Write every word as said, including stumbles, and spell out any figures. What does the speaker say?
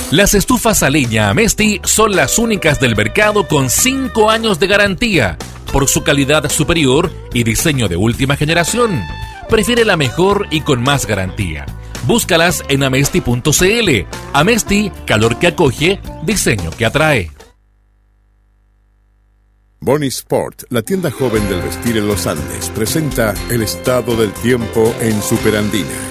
Las estufas a leña Amesti son las únicas del mercado con cinco años de garantía por su calidad superior y diseño de última generación. Prefiere la mejor y con más garantía. Búscalas en amesti punto cl. Amesti, calor que acoge, diseño que atrae. Boni Sport, la tienda joven del vestir en los Andes, presenta el estado del tiempo en Superandina.